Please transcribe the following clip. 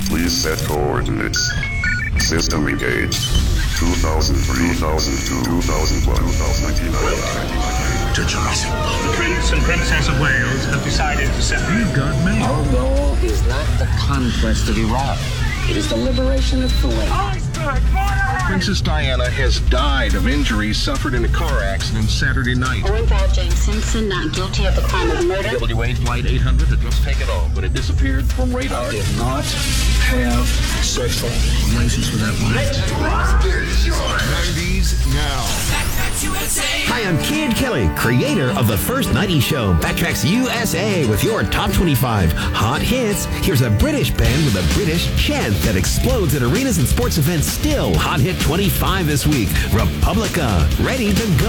Please set coordinates. System engaged. 2003, 2002, 2001, 2019. To Jurassic Park. The Prince and Princess of Wales have decided to separate. You've got me. Our goal is not the conquest of Iraq. It is the liberation of Kuwait. Princess Diana has died of injuries suffered in a car accident Saturday night. Owen Val James Simpson, not guilty of the crime of murder. WA Flight 800 had just taken off, but it disappeared from radar. I did not have sexual relations with that woman. 90s now. Hi, I'm Kid Kelly, creator of the first 90s show, Backtracks USA, with your top 25 hot hits. Here's a British band with a British chant that explodes at arenas and sports events still. Hot hit 25 this week, Republica, ready to go.